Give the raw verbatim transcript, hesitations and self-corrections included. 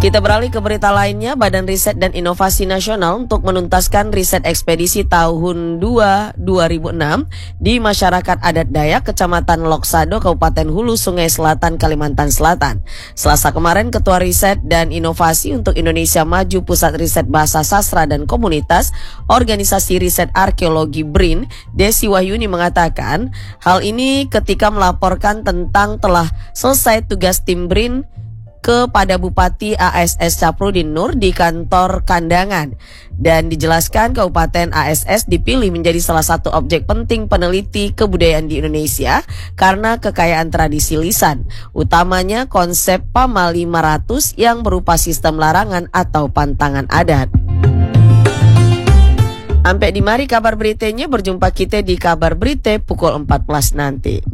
Kita beralih ke berita lainnya. Badan Riset dan Inovasi Nasional untuk menuntaskan riset ekspedisi tahun dua ribu enam di masyarakat adat Dayak Kecamatan Loksado, Kabupaten Hulu Sungai Selatan, Kalimantan Selatan. Selasa kemarin, Ketua Riset dan Inovasi untuk Indonesia Maju Pusat Riset Bahasa Sastra dan Komunitas Organisasi Riset Arkeologi B R I N, Desi Wahyuni mengatakan hal ini ketika melaporkan tentang telah selesai tugas tim B R I N kepada Bupati A S S Caprudin Nur di kantor Kandangan, dan dijelaskan Kabupaten A S S dipilih menjadi salah satu objek penting peneliti kebudayaan di Indonesia karena kekayaan tradisi lisan, utamanya konsep Pama lima ratus yang berupa sistem larangan atau pantangan adat. Sampai di mari kabar beritanya, berjumpa kita di kabar berita pukul empat belas nanti.